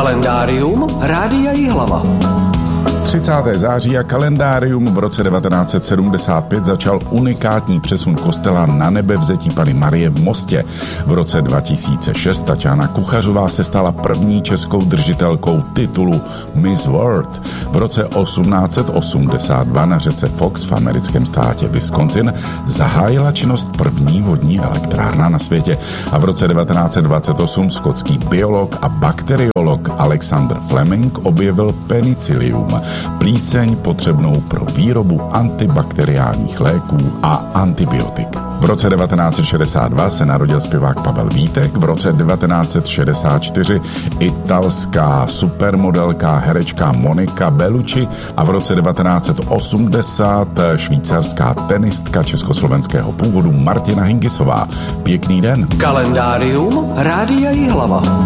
Kalendárium Rádia Jihlava. 30. září a kalendárium. V roce 1975 začal unikátní přesun kostela na nebevzetí Panny Marie v Mostě. V roce 2006 Taťána Kuchařová se stala první českou držitelkou titulu Miss World. V roce 1882 na řece Fox v americkém státě Wisconsin zahájila činnost první vodní elektrárna na světě a v roce 1928 skotský biolog a bakteriolog Alexander Fleming objevil penicillium, plíseň potřebnou pro výrobu antibakteriálních léků a antibiotik. V roce 1962 se narodil zpěvák Pavel Vítek, v roce 1964 italská supermodelka herečka Monica Bellucci a v roce 1980 švýcarská tenistka československého původu Martina Hingisová. Pěkný den. Kalendárium Rádia Jihlava.